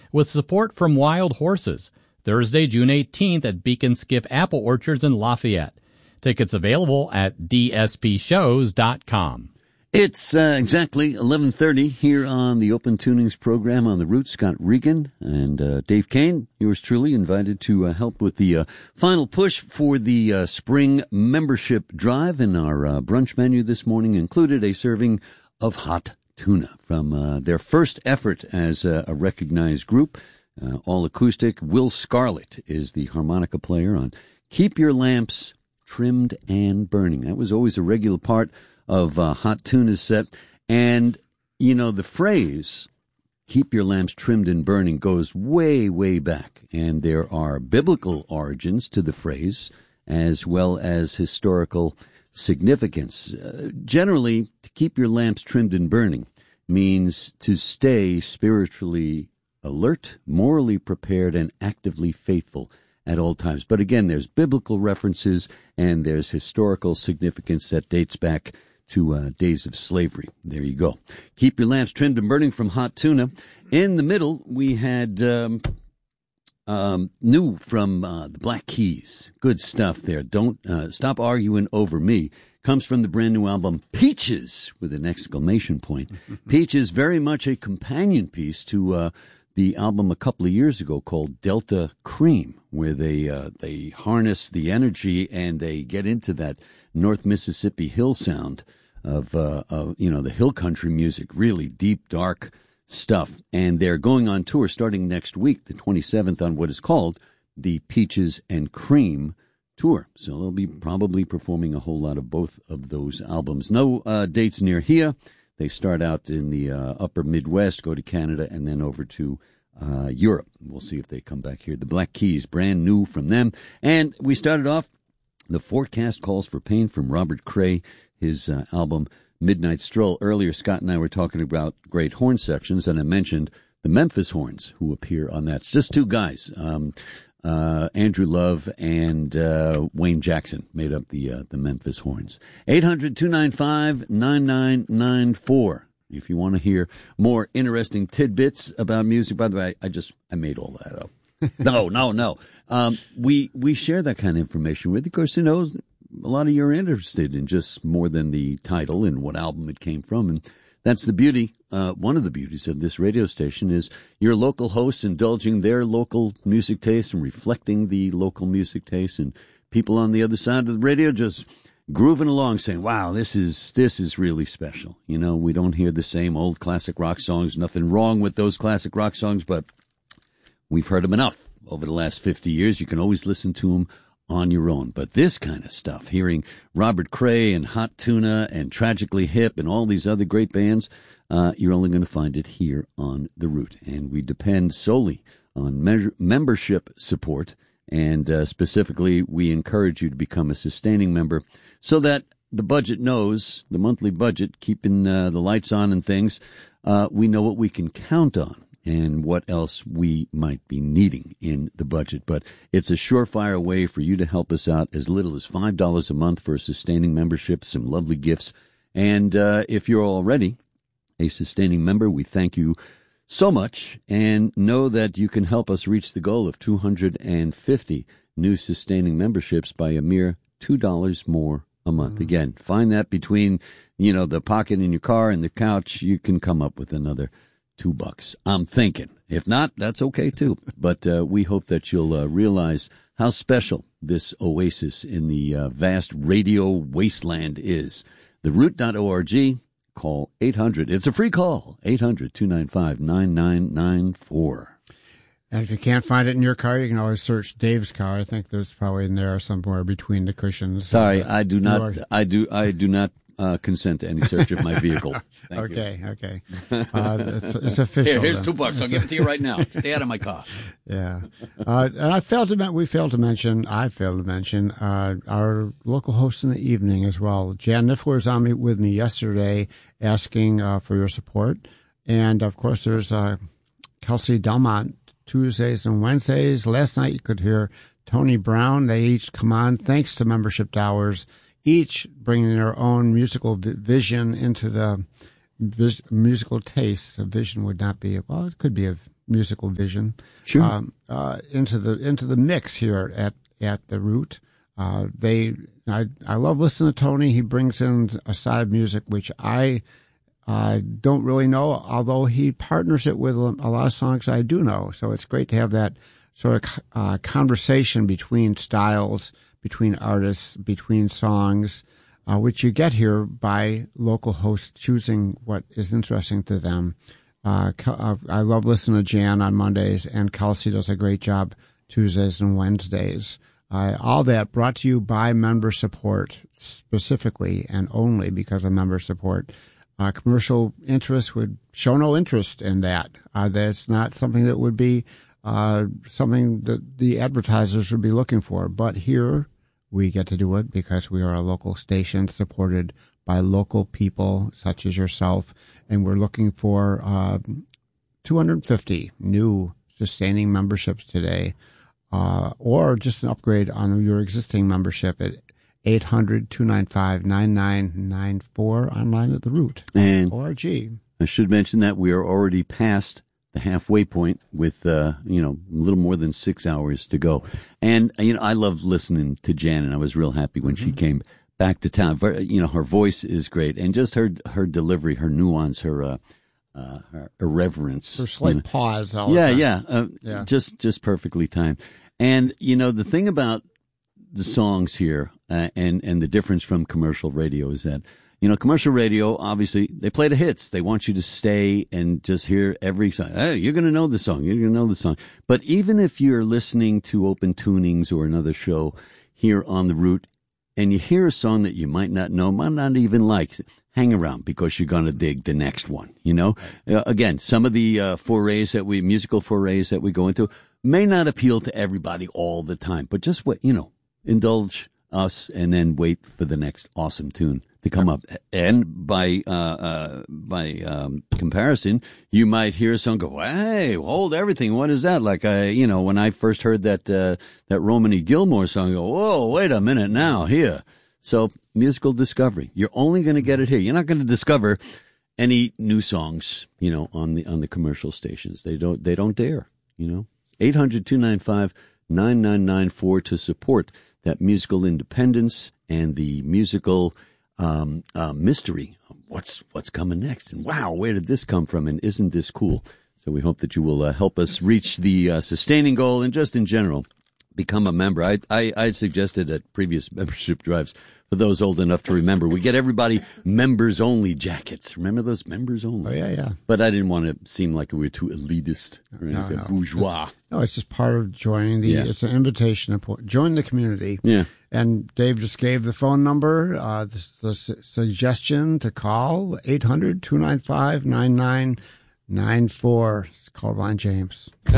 with support from Wild Horses, Thursday, June 18th at Beacon Skiff Apple Orchards in Lafayette. Tickets available at dspshows.com. It's exactly 11:30 here on the Open Tunings program on the Root. Scott Regan and Dave Kane, yours truly, invited to help with the final push for the spring membership drive. And our brunch menu this morning included a serving of hot tuna from their first effort as a recognized group, all acoustic. Will Scarlett is the harmonica player on Keep Your Lamps Trimmed and Burning. That was always a regular part of Hot Tuna's set. And, you know, the phrase, keep your lamps trimmed and burning, goes way, way back. And there are biblical origins to the phrase, as well as historical significance. Generally, to keep your lamps trimmed and burning means to stay spiritually alert, morally prepared, and actively faithful at all times. But again, there's biblical references and there's historical significance that dates back to days of slavery. There you go. Keep your lamps trimmed and burning from Hot Tuna. In the middle, we had new from the Black Keys. Good stuff there. Don't stop arguing over me. Comes from the brand new album Peaches with an exclamation point. Peaches, very much a companion piece to the album a couple of years ago called Delta Cream, where they harness the energy and they get into that North Mississippi hill sound of the hill country music, really deep, dark stuff. And they're going on tour starting next week, the 27th, on what is called the Peaches and Cream Tour. So they'll be probably performing a whole lot of both of those albums. No dates near here. They start out in the upper Midwest, go to Canada, and then over to Europe. We'll see if they come back here. The Black Keys, brand new from them. And we started off, The Forecast Calls for Pain from Robert Cray, his album Midnight Stroll. Earlier, Scott and I were talking about great horn sections, and I mentioned the Memphis Horns who appear on that. It's just two guys, Andrew Love and Wayne Jackson, made up the Memphis Horns. 800-295-9994. If you want to hear more interesting tidbits about music. By the way, I made all that up. No. We share that kind of information with you. Of course, you know, a lot of you are interested in just more than the title and what album it came from. And that's the beauty. One of the beauties of this radio station is your local hosts indulging their local music taste and reflecting the local music taste, and people on the other side of the radio just grooving along saying, wow, this is really special. You know, we don't hear the same old classic rock songs. Nothing wrong with those classic rock songs, but we've heard them enough over the last 50 years. You can always listen to them on your own. But this kind of stuff, hearing Robert Cray and Hot Tuna and Tragically Hip and all these other great bands, you're only going to find it here on The Root. And we depend solely on membership support. And specifically, we encourage you to become a sustaining member so that the budget knows, the monthly budget, keeping the lights on and things, we know what we can count on and what else we might be needing in the budget. But it's a surefire way for you to help us out, as little as $5 a month for a sustaining membership, some lovely gifts. And if you're already a sustaining member, we thank you so much, and know that you can help us reach the goal of 250 new sustaining memberships by a mere $2 more a month. Again, find that between, you know, the pocket in your car and the couch, you can come up with another $2. I'm thinking. If not, that's okay too. But we hope that you'll realize how special this oasis in the vast radio wasteland is. TheRoot.org. Call 800. It's a free call. 800-295-9994. And if you can't find it in your car, you can always search Dave's car. I think there's probably in there somewhere between the cushions. Sorry, I do not consent to any search of my vehicle. Okay. It's official. Here's $2. I'll give it to you right now. Stay out of my car. Yeah. And I failed to mention our local host in the evening as well. Jan Niffler was on with me yesterday asking for your support. And, of course, there's Kelsey Delmont Tuesdays and Wednesdays. Last night you could hear Tony Brown. They each come on thanks to membership dollars, each bringing their own musical vision into the musical taste. A vision would not be, well, it could be a musical vision. Sure. Into the mix here at the Root. I love listening to Tony. He brings in a side of music which I don't really know, although he partners it with a lot of songs I do know. So it's great to have that sort of conversation between styles, between artists, between songs, which you get here by local hosts choosing what is interesting to them. I love listening to Jan on Mondays, and Kelsey does a great job Tuesdays and Wednesdays. All that brought to you by member support, specifically and only because of member support. Commercial interests would show no interest in that. That's not something that would be something that the advertisers would be looking for. But here we get to do it because we are a local station supported by local people such as yourself. And we're looking for 250 new sustaining memberships today, or just an upgrade on your existing membership at 800-295-9994 online at the Root. And ORG. I should mention that we are already past the halfway point with, a little more than 6 hours to go. And, I love listening to Jan, and I was real happy when she came back to town. Her voice is great, and just her delivery, her nuance, her irreverence. Her slight pause. Just perfectly timed. And, the thing about the songs here and the difference from commercial radio is that, commercial radio, obviously, they play the hits. They want you to stay and just hear every song. Hey, you're going to know the song. You're going to know the song. But even if you're listening to Open Tunings or another show here on the Root, and you hear a song that you might not know, might not even like, hang around because you're going to dig the next one, Again, some of the musical forays that we go into may not appeal to everybody all the time, but just indulge us and then wait for the next awesome tune to come up. And by comparison, you might hear a song go, hey, hold everything. What is that? Like, when I first heard that Romany Gilmore song, I go, whoa, wait a minute now here. So musical discovery. You're only going to get it here. You're not going to discover any new songs, on the commercial stations. They don't dare, 800-295-9994 to support that musical independence and the musical mystery. What's coming next? And wow, where did this come from? And isn't this cool? So we hope that you will help us reach the sustaining goal, and just in general, become a member. I suggested at previous membership drives, for those old enough to remember, we get everybody members only jackets. Remember those members only? Oh, yeah. But I didn't want to seem like we were too elitist or anything, bourgeois. It's just part of joining it's an invitation to join the community. Yeah. And Dave just gave the phone number, the suggestion to call 800-295-9994. It's called Ron James.